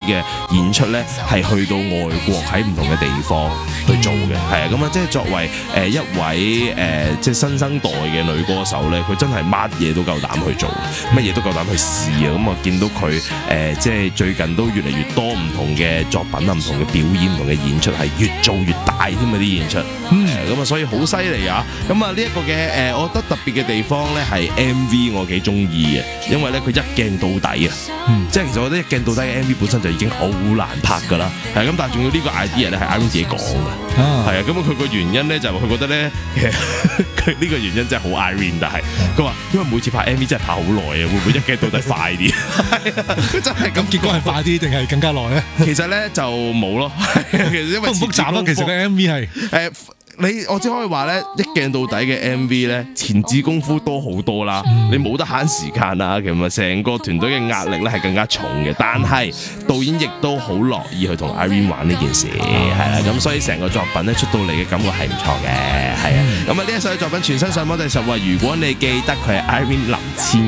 嘅演出咧，係去到外國喺唔同嘅地方去做嘅，係啊，咁啊，即係作為一位即係新生代嘅女歌手咧，佢真係乜嘢都夠膽去做，乜嘢都夠膽去試啊！咁我見到佢即係最近都越嚟越多唔同嘅作品啊，唔同嘅表演，唔同嘅演出係越做越大添啊！啲演出，咁啊，所以好犀利啊！咁啊，呢一個嘅我覺得特別嘅地方咧係 MV 我幾中意嘅，因為咧佢一鏡到底啊，即係其實我覺得一鏡到底嘅 MV 本身就已經好難拍㗎啦，係咁，但係仲要呢個 idea 咧係 Irene 自己講嘅，係啊，咁佢個原因咧就係佢覺得咧，其實佢呢個原因真係好 Irene， 但係佢話因為每次拍 MV 真係拍好耐啊，會唔會一鏡到底快啲？真係咁，結果係快啲定係更加耐咧？ 其實咧就冇咯，其實因為複唔複雜咯？其實個 MV 係我只可以話咧，一鏡到底嘅 MV 咧，前置功夫多好多啦，你冇得慳時間啊，其實成個團隊嘅壓力咧係更加重嘅。但係導演亦都好樂意去同 Irene 玩呢件事，係啦，咁所以成個作品咧出到嚟嘅感覺係唔錯嘅，係啊。咁啊呢一首作品全新上榜第10位，如果你記得佢係 Irene 林千